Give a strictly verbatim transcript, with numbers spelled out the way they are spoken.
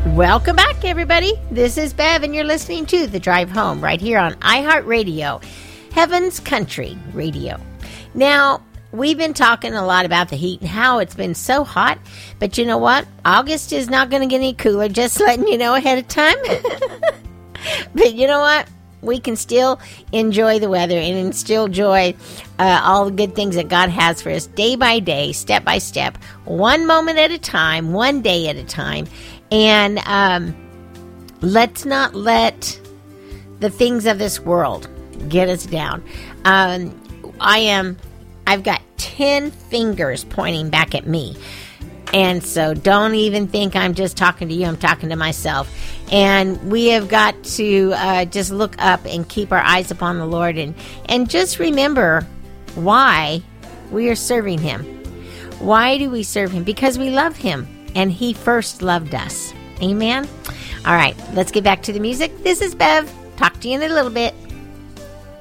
Welcome back, everybody. This is Bev, and you're listening to The Drive Home right here on iHeartRadio, Heaven's Country Radio. Now, we've been talking a lot about the heat and how it's been so hot, but you know what? August is not going to get any cooler, just letting you know ahead of time. But you know what? We can still enjoy the weather and still enjoy uh, all the good things that God has for us day by day, step by step, one moment at a time, one day at a time. And um, let's not let the things of this world get us down. Um, I am, I've got ten fingers pointing back at me. And so don't even think I'm just talking to you. I'm talking to myself. And we have got to uh, just look up and keep our eyes upon the Lord. And, and just remember why we are serving Him. Why do we serve Him? Because we love Him. And He first loved us. Amen? All right, let's get back to the music. This is Bev. Talk to you in a little bit.